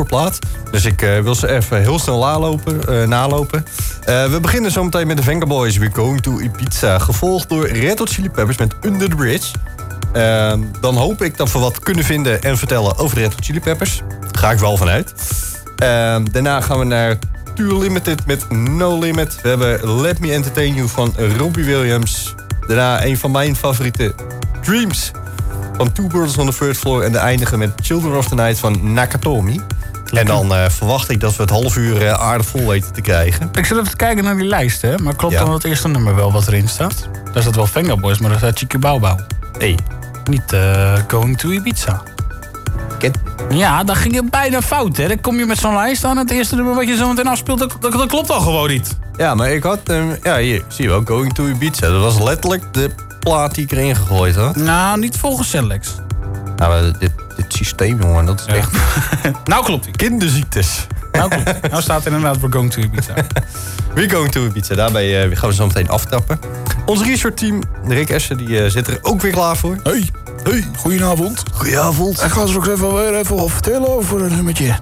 topperplaat. Dus ik wil ze even heel snel nalopen. We beginnen zometeen met de Venga Boys. We're Going to Ibiza. Gevolgd door Red Hot Chili Peppers met Under the Bridge. Dan hoop ik dat we wat kunnen vinden en vertellen over Red Hot Chili Peppers. Daar ga ik wel vanuit. Daarna gaan we naar Tour Limited met No Limit. We hebben Let Me Entertain You van Robbie Williams. Daarna een van mijn favoriete Dreams van Two Birds on the Third Floor. En de eindigen met Children of the Night van Nakatomi. Lekker. En dan verwacht ik dat we het half uur aardig vol weten te krijgen. Ik zit even kijken naar die lijst, hè. Maar klopt dan het eerste nummer wel wat erin staat? Daar staat wel Venga Boys, maar daar staat Chicky Bau Bau. Nee. Niet Going to Ibiza. Ja, dan ging het bijna fout, hè. Dan kom je met zo'n lijst aan. Het eerste nummer wat je zo meteen afspeelt, dat klopt al gewoon niet. Ja, maar ik had... hier, zie je wel, Going to Ibiza. Dat was letterlijk de plaat die ik erin gegooid had. Nou, niet volgens Sellex. Nou, dit systeem, jongen, dat is echt... Nou klopt ie. Kinderziektes. Nou klopt ie. Nou staat inderdaad We're Going to Ibiza. We're Going to Ibiza. Daarbij gaan we zo meteen aftrappen. Ons researchteam, Rick Essen, die zit er ook weer klaar voor. Hey, goedenavond. Goedenavond. Ik ga straks weer even wat vertellen over een nummertje.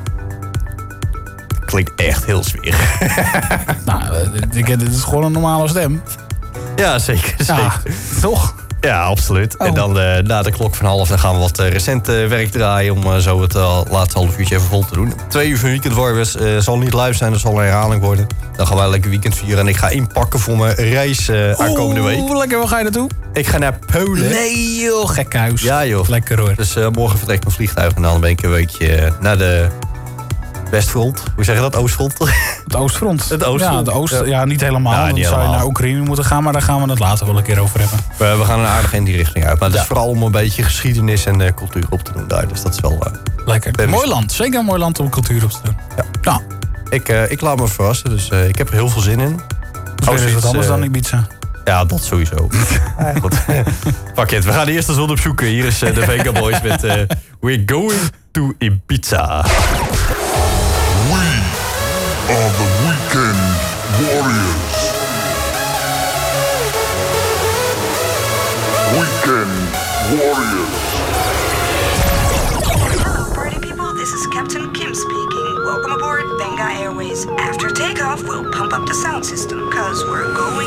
Klinkt echt heel smerig. Nou, dit is gewoon een normale stem. Ja, zeker. Ja, toch? Ja, absoluut. Oh. En dan na de klok van 12 dan gaan we wat recent werk draaien... om zo het laatste half uurtje even vol te doen. 2 uur van Weekend Warriors zal niet live zijn, dat zal een herhaling worden. Dan gaan wij lekker weekend vieren en ik ga inpakken voor mijn reis aankomende week. Lekker, waar ga je naartoe? Ik ga naar Polen. Nee joh, gekhuis. Ja joh. Lekker hoor. Dus morgen vertrekt mijn vliegtuig en dan ben ik een weekje naar de... Westfront, hoe zeg je dat? Oostfront? Het Oostfront. Het Oostfront. Ja, niet helemaal. Nou, dan niet zou je helemaal. naar Oekraïne moeten gaan, maar daar gaan we het later wel een keer over hebben. We gaan een aardig in die richting uit. Maar het is vooral om een beetje geschiedenis en cultuur op te doen daar. Dus dat is wel... Lekker. Mooi land. Zeker een mooi land om cultuur op te doen. Ja. Ik laat me verrassen, dus ik heb er heel veel zin in. Is het anders dan Ibiza? Ja, dat sowieso. Goed. Fuck it, we gaan eerst de zon opzoeken. Hier is de Venga Boys met We're Going to Ibiza. We are the Weekend Warriors. Weekend Warriors. Hello, party people. This is Captain Kim speaking. Welcome aboard Venga Airways. After takeoff, we'll pump up the sound system, cause we're going